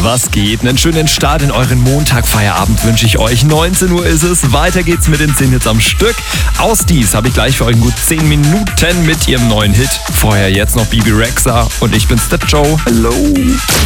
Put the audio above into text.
Was geht? Einen schönen Start in euren Montagfeierabend wünsche ich euch. 19 Uhr ist es. Weiter geht's mit den 10 Hits am Stück. Aus dies habe ich gleich für euch in gut 10 Minuten mit ihrem neuen Hit. Vorher jetzt noch Bibi Rexha und ich bin's, der Joe. Hallo.